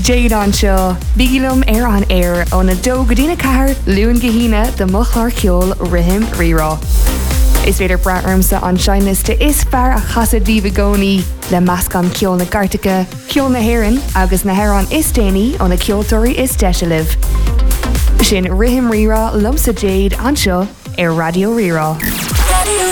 Jade anseo, bígilum an air on a dó godína cahar luúin gahína de muchlar ceol rihim rirá. Is féidir braarmsa an seiniste is fear a chasad bhí gcónaí le meascán ceol na Gartacha, ceol na Héireann agus na Héireann is déanaí ó na ceoltóirí is deisialah. Sin rihim rirá lumsa Jade anseo ar Radio Rirá.